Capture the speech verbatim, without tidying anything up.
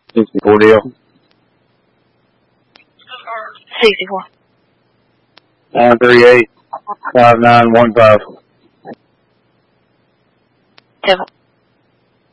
sixty-four deal. sixty-four. nine three eight, five nine one five. Seven.